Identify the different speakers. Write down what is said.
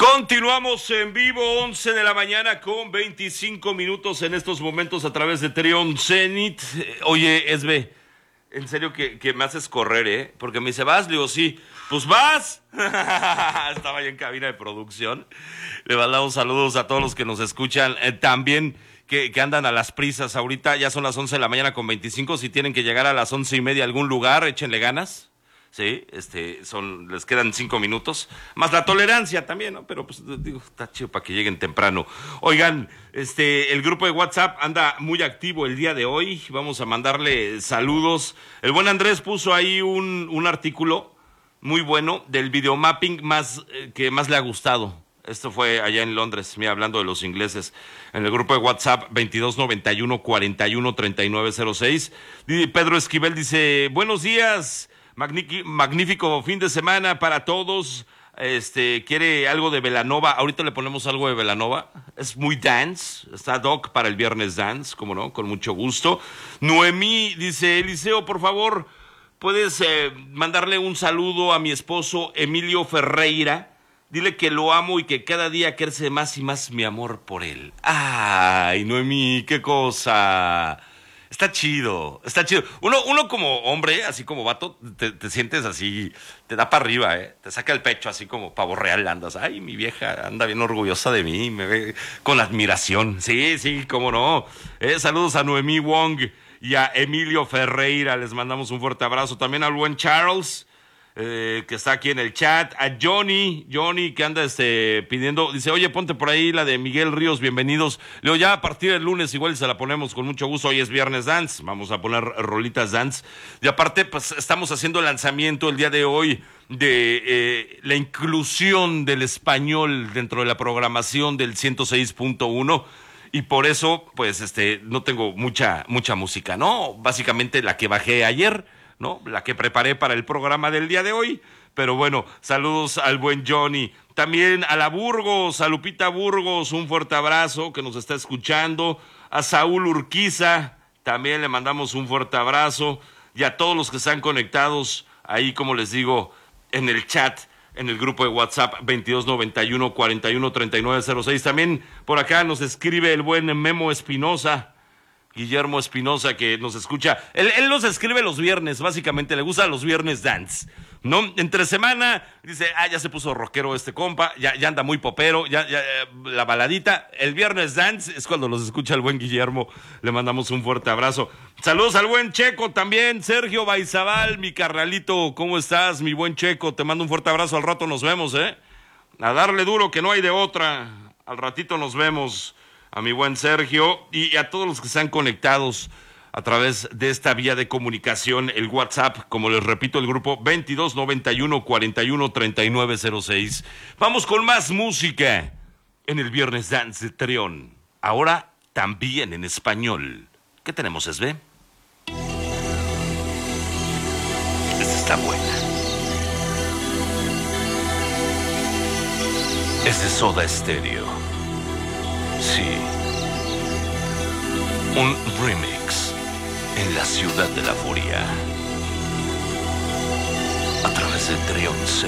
Speaker 1: Continuamos en vivo, 11 de la mañana con 25 minutos en estos momentos a través de Trion Zenit. Oye, Esbe, en serio que me haces correr, ¿eh? Porque me dice, ¿vas? Le digo, sí. Pues vas. Estaba ahí en cabina de producción. Le mandamos saludos a todos los que nos escuchan. También que andan a las prisas ahorita. Ya son las 11 de la mañana con 25. Si tienen que llegar a las 11:30 a algún lugar, échenle ganas. Sí, les quedan 5 minutos, más la tolerancia también, ¿no? Pero pues digo, está chido para que lleguen temprano. Oigan, el grupo de WhatsApp anda muy activo el día de hoy, vamos a mandarle saludos. El buen Andrés puso ahí un artículo muy bueno del videomapping que más le ha gustado. Esto fue allá en Londres, mira, hablando de los ingleses, en el grupo de WhatsApp 2291-413906. Pedro Esquivel dice, buenos días. Magnífico fin de semana para todos. Quiere algo de Belanova. Ahorita le ponemos algo de Belanova. Es muy dance. Está Doc para el viernes dance, como no, con mucho gusto. Noemí dice, Eliseo, por favor, puedes mandarle un saludo a mi esposo Emilio Ferreira. Dile que lo amo y que cada día crece más y más mi amor por él. Ay, Noemí, qué cosa. Está chido, está chido. Uno como hombre, así como vato, te sientes así, te da para arriba, te saca el pecho así como pavo real, andas. Ay, mi vieja anda bien orgullosa de mí, me ve con admiración. Sí, cómo no. Saludos a Noemí Wong y a Emilio Ferreira, les mandamos un fuerte abrazo. También al buen Charles, que está aquí en el chat. A Johnny que anda pidiendo, dice, oye, ponte por ahí la de Miguel Ríos, bienvenidos. Leo, ya a partir del lunes igual se la ponemos con mucho gusto. Hoy es viernes dance, vamos a poner rolitas dance. Y aparte, pues estamos haciendo el lanzamiento el día de hoy de la inclusión del español dentro de la programación del 106.1. Y por eso, pues, no tengo mucha música, ¿no? Básicamente la que bajé ayer, ¿no? La que preparé para el programa del día de hoy. Pero bueno, saludos al buen Johnny. También a la Burgos, a Lupita Burgos, un fuerte abrazo que nos está escuchando. A Saúl Urquiza, también le mandamos un fuerte abrazo. Y a todos los que están conectados ahí, como les digo, en el chat, en el grupo de WhatsApp 2291-413906. También por acá nos escribe el buen Memo Espinosa. Guillermo Espinosa, que nos escucha. Él nos escribe los viernes, básicamente, le gusta los viernes dance, ¿no? Entre semana, dice, ya se puso rockero este compa, ya anda muy popero, ya la baladita. El viernes dance es cuando los escucha el buen Guillermo, le mandamos un fuerte abrazo. Saludos al buen Checo también, Sergio Baizabal, mi carnalito, ¿cómo estás, mi buen Checo? Te mando un fuerte abrazo, al rato nos vemos, A darle duro, que no hay de otra, al ratito nos vemos. A mi buen Sergio y a todos los que están conectados a través de esta vía de comunicación, el WhatsApp, como les repito, el grupo 2291-413906. Vamos con más música en el Viernes Dance de Trion. Ahora también en español. ¿Qué tenemos, Esbe? Esta está buena. Es de Soda Stereo. Sí, un remix en la ciudad de la furia a través de Trion Zenit.